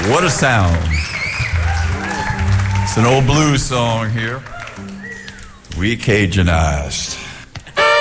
What a sound. It's an old blues song here. Re-Cajunized.